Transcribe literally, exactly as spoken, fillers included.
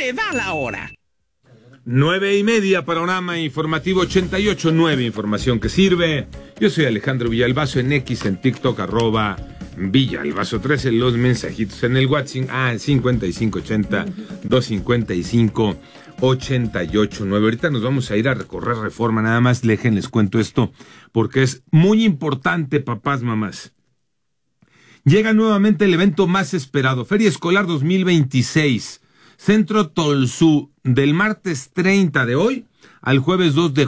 Se da la hora. Nueve y media, panorama informativo ochenta y ocho, nueve, información que sirve. Yo soy Alejandro Villalbazo en X, en TikTok, arroba Villalbazo trece, los mensajitos en el WhatsApp, ah, cincuenta y cinco ochenta, doscientos cincuenta y cinco, ochenta y ocho nueve. Ahorita nos vamos a ir a recorrer Reforma, nada más dejen, les cuento esto, porque es muy importante, papás, mamás. Llega nuevamente el evento más esperado, Feria Escolar dos mil veintiséis, Centro Tolsú, del martes treinta de hoy al jueves dos de